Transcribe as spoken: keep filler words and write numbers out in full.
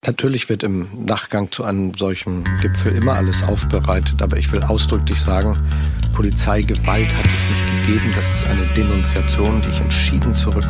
Natürlich wird im Nachgang zu einem solchen Gipfel immer alles aufbereitet, aber ich will ausdrücklich sagen, Polizeigewalt hat es nicht gegeben. Das ist eine Denunziation, die ich entschieden zurück